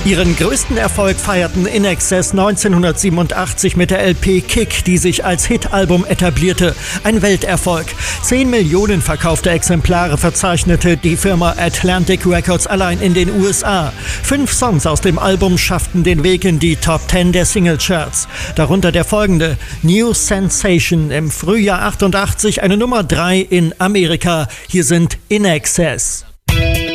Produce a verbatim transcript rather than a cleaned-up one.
Ihren größten Erfolg feierten I N X S neunzehnhundertsiebenundachtzig mit der L P Kick, die sich als Hitalbum etablierte. Ein Welterfolg. Zehn Millionen verkaufte Exemplare verzeichnete die Firma Atlantic Records allein in den U S A. Fünf Songs aus dem Album schafften den Weg in die Top Ten der Singlecharts. Darunter der folgende, New Sensation, im Frühjahr achtundachtzig eine Nummer drei in Amerika. Hier sind I N X S.